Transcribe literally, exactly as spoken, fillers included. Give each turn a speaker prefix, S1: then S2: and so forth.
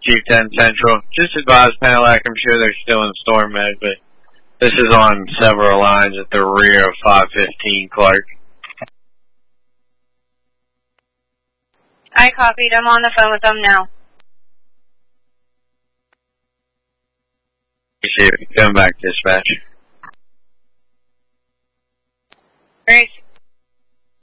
S1: Chief ten Central. Just advise Penelec, I'm sure they're still in storm mode, but this is on several lines at the rear of five fifteen Clark.
S2: I copied. I'm on the phone with them now.
S1: Appreciate it. Come back, dispatch.
S2: Grace